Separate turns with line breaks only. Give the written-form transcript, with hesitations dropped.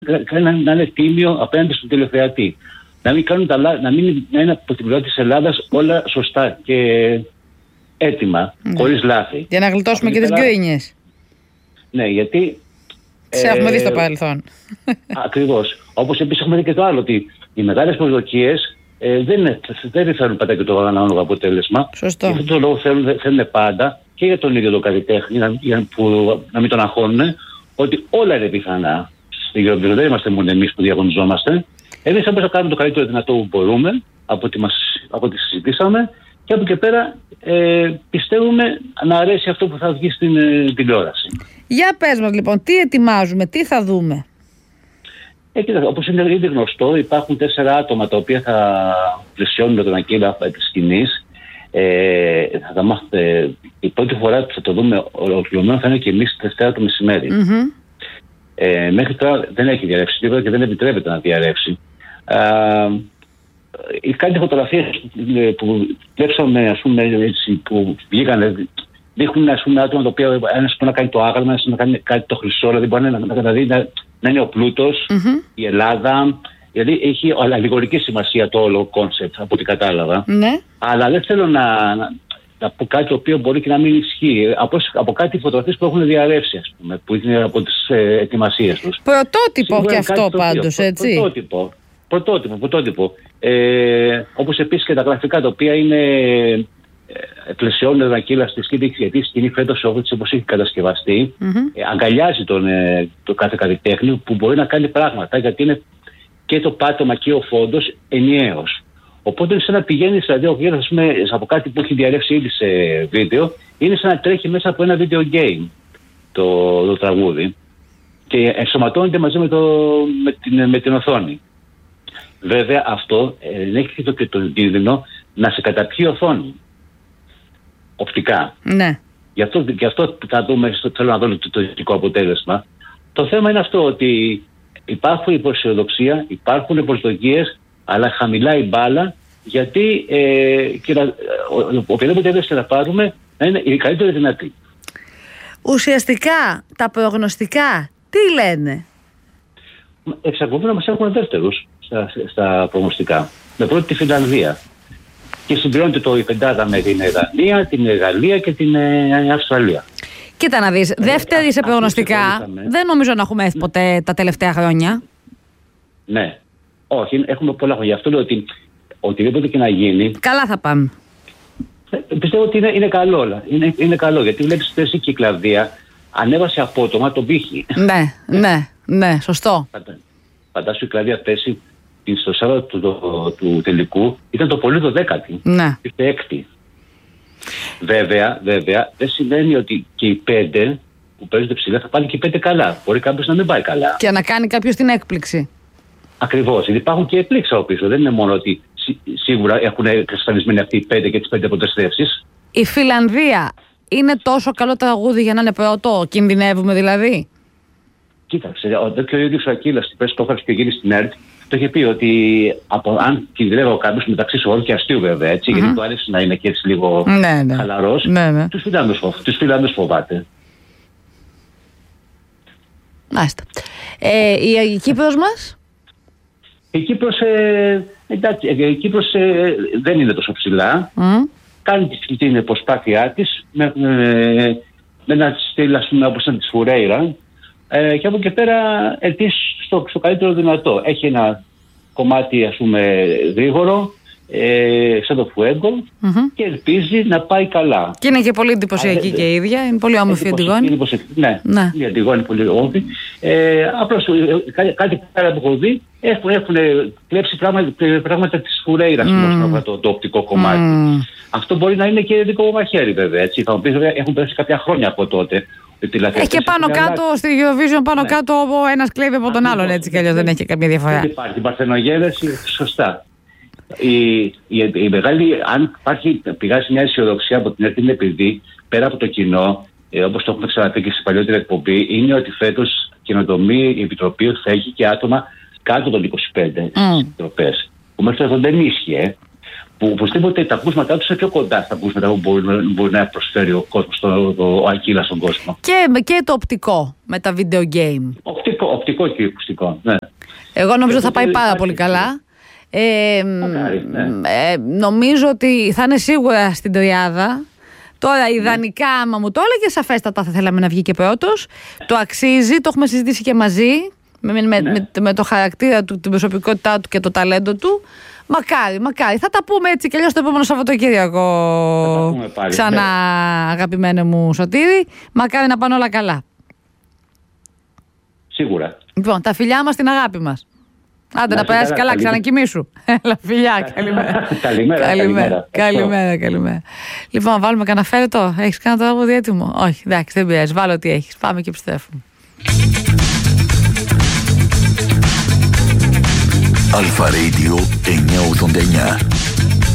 να είναι τίμιο απέναντι στον τηλεθεατή. Να μην είναι από την πλευρά της Ελλάδας όλα σωστά και έτοιμα, χωρίς λάθη.
Για να γλιτώσουμε και τις γκρίνιες.
Ναι, γιατί.
Σε έχουμε δει στο παρελθόν.
Ακριβώς. Όπως επίσης έχουμε δει και το άλλο, ότι οι μεγάλες προσδοκίες δεν θέλουν πάντα και το ανάλογο αποτέλεσμα.
Σωστό.
Γι' αυτό το λόγο θέλουν πάντα και για τον ίδιο τον καλλιτέχνη, να μην τον αγχώνουν, ότι όλα είναι πιθανά. Στην Eurovision δεν είμαστε μόνο εμείς που διαγωνιζόμαστε. Εμείς θα μπορούμε να κάνουμε το καλύτερο δυνατό που μπορούμε, από ό,τι συζητήσαμε, και από εκεί πέρα πιστεύουμε να αρέσει αυτό που θα βγει στην τηλεόραση.
Για πες μας λοιπόν, τι ετοιμάζουμε, τι θα δούμε?
Κοίτα, όπως είναι ήδη γνωστό, υπάρχουν 4 άτομα τα οποία θα πλαισιώνουν τον Ακύλα της σκηνής. Θα τα μάθετε, η πρώτη φορά που θα το δούμε ολοκληρωμένο θα είναι και εμείς τη Δευτέρα το μεσημέρι. Μέχρι τώρα δεν έχει διαρρεύσει τίποτα και δεν επιτρέπεται να διαρρεύσει. Κάτι φωτογραφίες που βλέψαμε, ας πούμε, έτσι, που βγήκαν, δείχνουν, ας πούμε, άτομα τα οποία ένας μπορεί να κάνει το άγαλμα, ένας να κάνει κάτι το χρυσό, δηλαδή μπορεί να είναι ο πλούτος, η Ελλάδα. Δηλαδή έχει αλληγορική σημασία το όλο κόνσεπτ, από ό,τι κατάλαβα.
Ναι.
Αλλά δεν θέλω να πω κάτι το οποίο μπορεί και να μην ισχύει. Από κάτι φωτογραφίες που έχουν διαρρεύσει, ας πούμε, που είναι από τις ετοιμασίες τους.
Πρωτότυπο και αυτό πάντως, έτσι.
Πρωτότυπο. Όπως επίσης και τα γραφικά, τα οποία είναι πλαισιώνουν τον Ακύλα στη σκηνή, γιατί η σκηνή φέτος όπως έχει κατασκευαστεί, αγκαλιάζει τον κάθε καλλιτέχνη που μπορεί να κάνει πράγματα, γιατί είναι και το πάτωμα και ο φόντος ενιαίος. Οπότε είναι σαν να πηγαίνει, δηλαδή, από κάτι που έχει διαρρεύσει ήδη σε βίντεο, είναι σαν να τρέχει μέσα από ένα video game το τραγούδι και ενσωματώνεται μαζί με την οθόνη. Βέβαια αυτό έχει και τον κίνδυνο να σε καταπιεί η οθόνη οπτικά.
Ναι.
Γι' αυτό θα δούμε, θέλω να δω το δυτικό αποτέλεσμα. Το θέμα είναι αυτό, ότι υπάρχουν υποσιοδοξία, υπάρχουν προσδοκίες, αλλά χαμηλά η μπάλα, γιατί οποιαδήποτε έδεση θα πάρουμε να είναι η καλύτερη δυνατή.
Ουσιαστικά τα προγνωστικά τι λένε?
Εξακολουθούν να μας έχουν δεύτερους στα προγνωστικά. Με πρώτη τη Φινλανδία. Και συμπληρώνεται η πεντάδα με την Δανία, την Γαλλία και την Αυστραλία.
Κοίτα να δεις, δεύτερη σε προγνωστικά δεν νομίζω να έχουμε ποτέ τα τελευταία χρόνια.
Ναι. Όχι, έχουμε πολλά χρόνια. Γι' αυτό λέω ότι οτιδήποτε και να γίνει.
Καλά θα πάμε.
Πιστεύω ότι είναι καλό. Είναι καλό, γιατί βλέπεις εσύ και η Κλαβδία ανέβασε απότομα τον πύχη.
Ναι, σωστό.
Φαντάσου η Κλαβδία πέσει στο Σάββατο του τελικού, ήταν το πολύ 12η.
Ναι.
Ήρθε 6η. Βέβαια, δεν σημαίνει ότι και οι 5 που παίζονται ψηλά θα πάνε και οι 5 καλά. Μπορεί κάποιος να μην πάει καλά.
Και να κάνει κάποιος την έκπληξη.
Ακριβώς. Γιατί υπάρχουν και εκπλήξεις από πίσω. Δεν είναι μόνο ότι σίγουρα έχουν εξασφαλισμένοι αυτοί οι 5 και τις 5 πρώτες θέσεις. Η
Φιλανδία είναι τόσο καλό τραγούδι για να είναι πρώτο? Κινδυνεύουμε δηλαδή?
Κοίταξε, και ο ίδιος ο Ακύλας στην press conference και γύρει στην ΕΡΤ το είχε πει ότι αν κινδυνεύει κάποιος μεταξύ σοβαρού και αστείου, βέβαια, έτσι, γιατί του άρεσε να είναι και έτσι λίγο χαλαρός, τους Φιλανδούς φοβάται.
Μάλιστα. Η Κύπρος μας?
Η Κύπρος δεν είναι τόσο ψηλά. Κάνει την προσπάθειά της με ένα στυλ, ας πούμε, όπως ήταν της Φουρέιρα. Και από εκεί πέρα ελπίζει στο καλύτερο δυνατό. Έχει ένα κομμάτι, ας πούμε, γρήγορο, σαν το Φουέγκο, και ελπίζει να πάει καλά.
Και είναι και πολύ εντυπωσιακή και η ίδια. Είναι πολύ όμορφη η Αντιγόνη.
Ναι, η Αντιγόνη είναι πολύ όμορφη. Απλώς κάτι πέρα που έχω δει, έχουν κλέψει πράγματα της Φουρέιρας το οπτικό κομμάτι. Αυτό μπορεί να είναι και δικό μαχαίρι, βέβαια. Έτσι. Θα μου πεις, έχουν πέσει κάποια χρόνια από τότε.
Και πάνω κάτω, στη Eurovision, πάνω κάτω ένας κλέβει από τον άλλον, έτσι κι αλλιώς δεν έχει καμία διαφορά.
Δεν υπάρχει παρθενογένεση, σωστά. Η μεγάλη, αν πηγάζει μια αισιοδοξία από την ΕΡΤ, είναι επειδή πέρα από το κοινό, όπως το έχουμε ξαναπεί και σε παλιότερη εκπομπή, είναι ότι φέτος καινοτομεί η Επιτροπή ότι θα έχει και άτομα κάτω των 25 επιτροπές. Που μέχρι τώρα δεν ίσχυε. που οπωσδήποτε τα ακούσματά τους είναι πιο κοντά στα ακούσματα που μπορεί να προσφέρει ο κόσμος, ο Ακύλας στον κόσμο.
Και το οπτικό με τα video game.
Οπτικό και ακουστικό, ναι.
Εγώ νομίζω θα πάει πάρα πολύ καλά. Νομίζω ότι θα είναι σίγουρα στην τριάδα. Τώρα ιδανικά, άμα μου το έλεγε, σαφέστατα θα θέλαμε να βγει και πρώτος. Το αξίζει, το έχουμε συζητήσει και μαζί με το χαρακτήρα του, την προσωπικότητά του και το ταλέντο του. Μακάρι. Θα τα πούμε έτσι κι αλλιώς το επόμενο Σαββατοκύριακο. Ξανά, αγαπημένε μου Σωτήρη. Μακάρι να πάνε όλα καλά.
Σίγουρα.
Λοιπόν, τα φιλιά μας, την αγάπη μας. Άντε να περάσει καλά, ξανακοιμήσου. Έλα, φιλιά, καλημέρα. Λοιπόν, βάλουμε κανένα φέρετο. Έχεις κανένα τραγούδι έτοιμο? Όχι, εντάξει, δεν πειράζει. Βάλω ό,τι έχεις. Πάμε και επιστρέφουμε.
Αλφα Radio 989.